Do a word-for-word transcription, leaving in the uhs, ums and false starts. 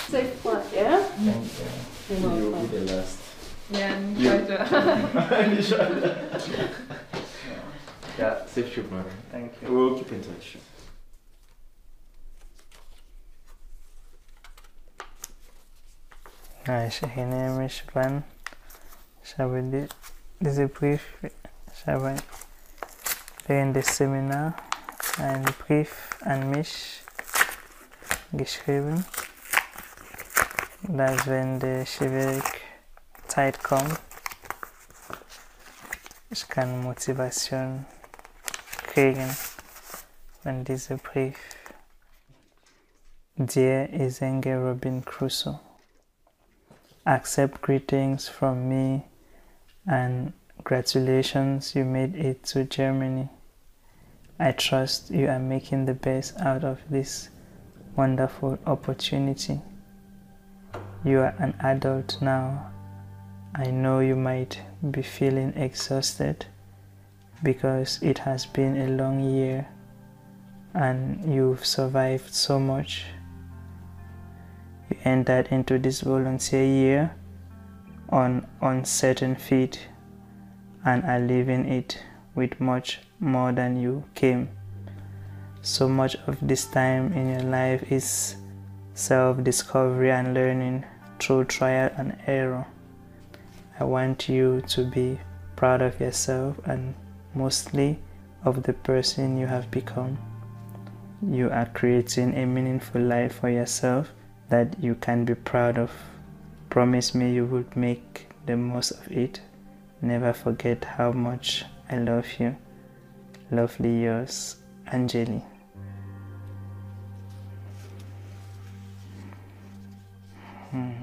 Safe flight, yeah? Thank you. You're You will welcome. be the last. Yeah, Yeah. inshallah. Yeah, safe trip, brother. Thank you. We'll keep in touch. Hi, Shahine Mishban. Shabbat diese Brief, ich habe während des Seminars einen Brief an mich geschrieben, dass wenn die schwierige Zeit kommt, ich kann Motivation kriegen von diesem Brief. Dear Izenge Robin Crusoe, accept greetings from me and congratulations you made it to Germany. I trust you are making the best out of this wonderful opportunity. You are an adult now. I know you might be feeling exhausted because it has been a long year and you've survived so much. You entered into this volunteer year on uncertain feet and are leaving it with much more than you came. So much of this time in your life is self-discovery and learning through trial and error. I want you to be proud of yourself and mostly of the person you have become. You are creating a meaningful life for yourself that you can be proud of. Promise me you will make the most of it. Never forget how much I love you. Lovely yours, Angeli. Hmm.